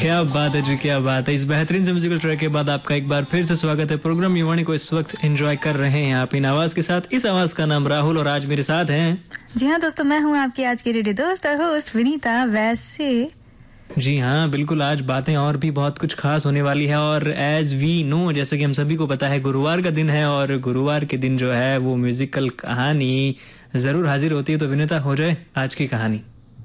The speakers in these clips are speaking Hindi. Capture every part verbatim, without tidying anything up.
क्या बात है जी, क्या बात है। इस बेहतरीन से म्यूजिकल ट्रैक के बाद आपका एक बार फिर से स्वागत है। प्रोग्राम युवानी को इस वक्त एंजॉय कर रहे हैं आप इन आवाज के साथ। इस आवाज का नाम राहुल और आज मेरे साथ हैं। जी हाँ दोस्तों, मैं हूँ आपकी आज की रेडियो दोस्त और होस्ट विनीता। वैसे जी हाँ बिल्कुल, आज बातें और भी बहुत कुछ खास होने वाली है। और एज वी नो, जैसे कि हम सभी को पता है, गुरुवार का दिन है और गुरुवार के दिन जो है वो म्यूजिकल कहानी जरूर हाजिर होती है। तो विनीता, हो जाए आज की कहानी।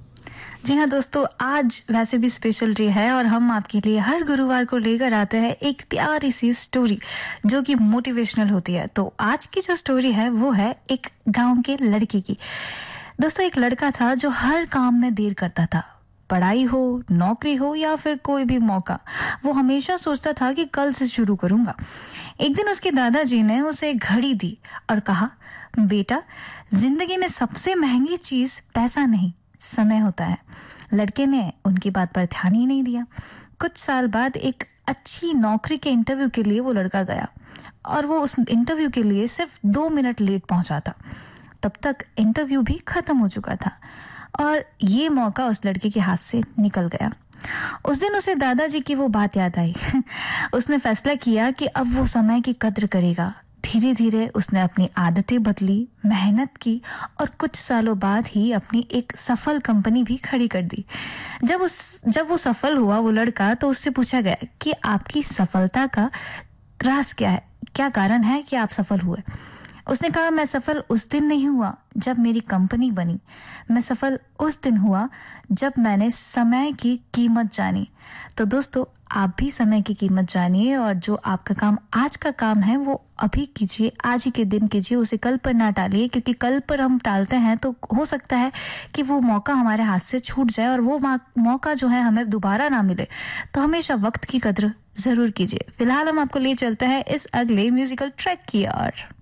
जी हाँ दोस्तों, आज वैसे भी स्पेशल डे है और हम आपके लिए हर गुरुवार को लेकर आते हैं एक प्यारी सी स्टोरी जो कि मोटिवेशनल होती है। तो आज की जो स्टोरी है वो है एक गांव के लड़के की। दोस्तों, एक लड़का था जो हर काम में देर करता था। पढ़ाई हो, नौकरी हो या फिर कोई भी मौका, वो हमेशा सोचता था कि कल से शुरू करूंगा। एक दिन उसके दादाजी ने उसे एक घड़ी दी और कहा, बेटा, जिंदगी में सबसे महंगी चीज पैसा नहीं, समय होता है। लड़के ने उनकी बात पर ध्यान ही नहीं दिया। कुछ साल बाद एक अच्छी नौकरी के इंटरव्यू के लिए वो लड़का गया और वो उस इंटरव्यू के लिए सिर्फ दो मिनट लेट पहुंचा था। तब तक इंटरव्यू भी खत्म हो चुका था और ये मौका उस लड़के के हाथ से निकल गया। उस दिन उसे दादाजी की वो बात याद आई। उसने फैसला किया कि अब वो समय की कद्र करेगा। धीरे धीरे उसने अपनी आदतें बदली, मेहनत की और कुछ सालों बाद ही अपनी एक सफल कंपनी भी खड़ी कर दी। जब उस जब वो सफल हुआ वो लड़का, तो उससे पूछा गया कि आपकी सफलता का राज क्या है, क्या कारण है कि आप सफल हुए। उसने कहा, मैं सफल उस दिन नहीं हुआ जब मेरी कंपनी बनी, मैं सफल उस दिन हुआ जब मैंने समय की कीमत जानी। तो दोस्तों, आप भी समय की कीमत जानिए और जो आपका काम आज का काम है वो अभी कीजिए, आज ही के दिन कीजिए, उसे कल पर ना टालिए, क्योंकि कल पर हम टालते हैं तो हो सकता है कि वो मौका हमारे हाथ से छूट जाए और वो मौका जो है हमें दोबारा ना मिले। तो हमेशा वक्त की कद्र जरूर कीजिए। फिलहाल हम आपको ले चलते हैं इस अगले म्यूजिकल ट्रैक की ओर।